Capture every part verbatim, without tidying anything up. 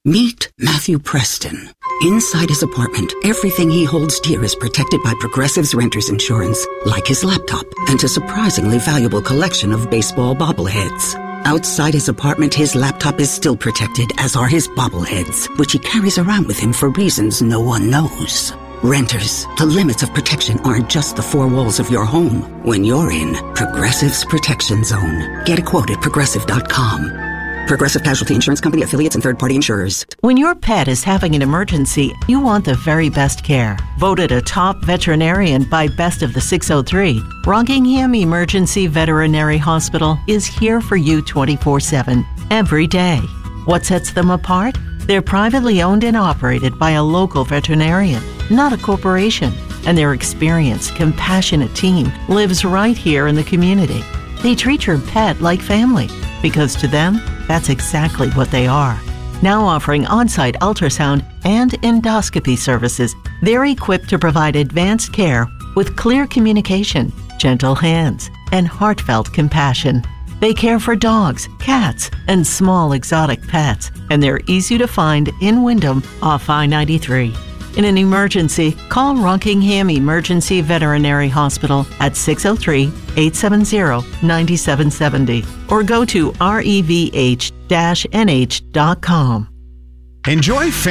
Meet Matthew Preston. Inside his apartment, everything he holds dear is protected by Progressive's Renter's Insurance, like his laptop and a surprisingly valuable collection of baseball bobbleheads. Outside his apartment, his laptop is still protected, as are his bobbleheads, which he carries around with him for reasons no one knows. Renters, the limits of protection aren't just the four walls of your home. When you're in Progressive's Protection Zone, get a quote at progressive dot com. Progressive Casualty Insurance Company, affiliates, and third-party insurers. When your pet is having an emergency, you want the very best care. Voted a top veterinarian by Best of the six oh three, Rockingham Emergency Veterinary Hospital is here for you twenty-four seven, every day. What sets them apart? They're privately owned and operated by a local veterinarian, not a corporation. And their experienced, compassionate team lives right here in the community. They treat your pet like family, because to them, that's exactly what they are. Now offering on-site ultrasound and endoscopy services, they're equipped to provide advanced care with clear communication, gentle hands, and heartfelt compassion. They care for dogs, cats, and small exotic pets, and they're easy to find in Wyndham off I ninety-three. In an emergency, call Rockingham Emergency Veterinary Hospital at six oh three, eight seven zero, nine seven seven zero or go to revh dash n h dot com. Enjoy fam-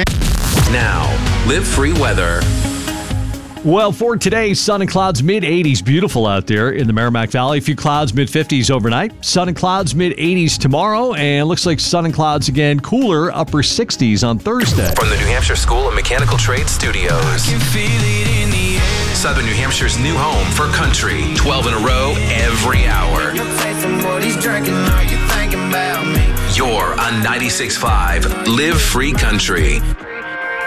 Now, Live Free weather. Well, for today, sun and clouds, mid eighties. Beautiful out there in the Merrimack Valley. A few clouds, mid fifties overnight. Sun and clouds, mid eighties tomorrow. And looks like sun and clouds again, cooler, upper sixties on Thursday. From the New Hampshire School of Mechanical Trade Studios. I can feel it in the air. Southern New Hampshire's new home for country. twelve in a row, every hour. You're on ninety-six point five Live Free Country.